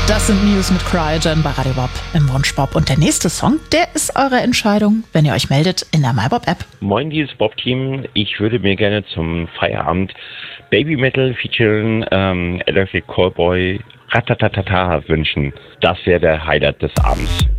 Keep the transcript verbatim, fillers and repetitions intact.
Das sind News mit Cryogen bei Radio Bob im Wunschbob. Und der nächste Song, der ist eure Entscheidung, wenn ihr euch meldet in der MyBob-App. Moin, dieses Bob-Team. Ich würde mir gerne zum Feierabend Baby Metal featuring ähm, Electric Callboy Ratatatata wünschen. Das wäre der Highlight des Abends.